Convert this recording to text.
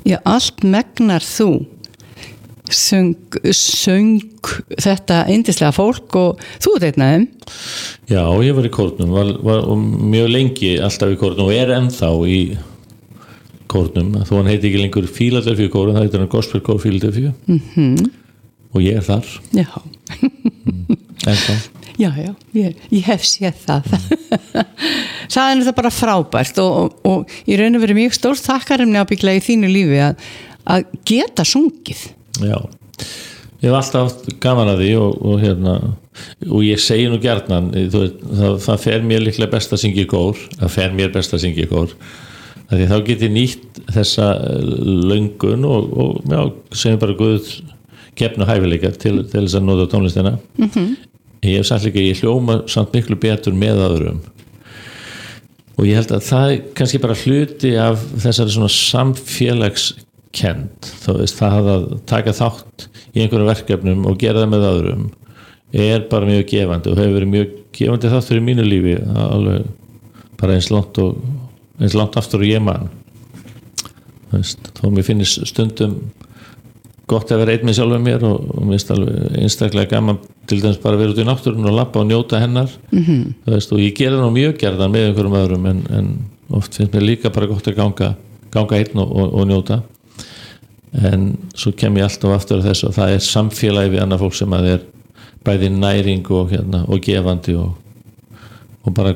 Já, allt megnar þú söng þetta yndislega fólk og þú einn af þeim. Já, ég var í kórnum, var mjög lengi alltaf í kórnum og ennþá í kórnum, þó hann heiti ekki lengur Philadelphia kórnum, það heitir hann Gospel Kór Philadelphia og ég þar. Já. Ennþá. Já, ég hef séð það. Það er bara frábært og í raun og veru mjög stórt þakkarefni ábyggilega í þínu lífi að geta sungið. Já, ég hef alltaf haft gaman að því og ég segi nú gjarnan, það fer mér líklega best að syngja í kór, því þá get ég nýtt þessa löngun og já, segjum bara Guð gefnu hæfileikar til þess að nota tónlistina. Ég hef sagt líka, ég hljóma samt miklu betur með öðrum og ég held að það er kannski bara hluti af þessari svona samfélagskennd, það að taka þátt í einhverjum verkefnum og gera það með öðrum er bara mjög gefandi og hefur verið mjög gefandi þáttur í mínu lífi, alveg bara eins langt aftur og ég man, þó mér finnst stundum gott að vera einn með sjálfum mér og mér finnst alveg einstaklega gaman til dæmis bara að vera út í náttúrun og labba og njóta hennar og ég gera nú mjög gerðan með einhverjum öðrum en oft finnst mér líka bara gott að ganga einn og njóta en svo kem ég alltaf aftur að þessu og það er samfélagi við annað fólk sem að er bæði næring og gefandi og bara